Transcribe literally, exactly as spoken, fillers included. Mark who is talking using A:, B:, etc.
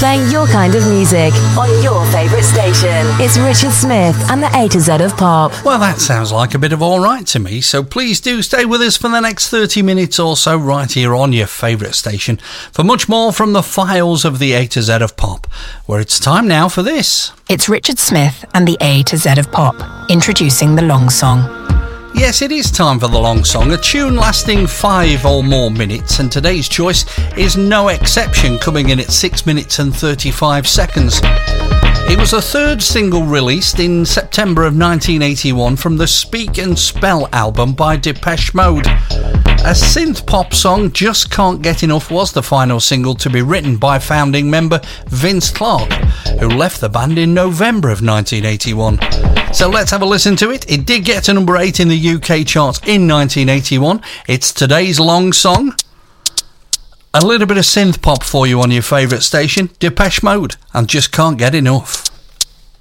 A: playing your kind of music on your favourite station. It's Richard Smith and the A to Z of Pop.
B: Well, that sounds like a bit of all right to me, so please do stay with us for the next thirty minutes or so right here on your favourite station for much more from the files of the A to Z of Pop, where it's time now for this.
C: It's Richard Smith and the A to Z of Pop, introducing the long song.
B: Yes, it is time for the long song, a tune lasting five or more minutes, and today's choice is no exception, coming in at six minutes and thirty-five seconds. It was the third single released in September of nineteen eighty-one from the Speak and Spell album by Depeche Mode. A synth pop song, Just Can't Get Enough, was the final single to be written by founding member Vince Clarke, who left the band in November of nineteen eighty-one. So let's have a listen to it. It did get to number eight in the U K charts in nineteen eighty-one. It's today's long song. A little bit of synth pop for you on your favourite station, Depeche Mode, and Just Can't Get Enough.